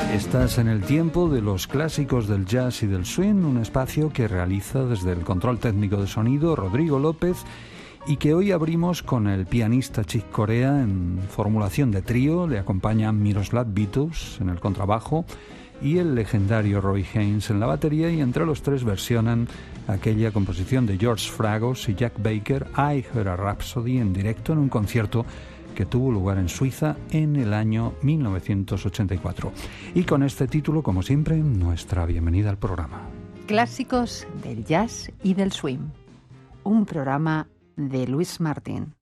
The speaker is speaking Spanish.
Estás en el tiempo de los clásicos del jazz y del swing, un espacio que realiza desde el control técnico de sonido Rodrigo López y que hoy abrimos con el pianista Chick Corea en formulación de trío. Le acompañan Miroslav Vitous en el contrabajo y el legendario Roy Haynes en la batería, y entre los tres versionan aquella composición de George Fragos y Jack Baker, I Heard a Rhapsody, en directo en un concierto que tuvo lugar en Suiza en el año 1984. Y con este título, como siempre, nuestra bienvenida al programa. Clásicos del jazz y del swing. Un programa de Luis Martín.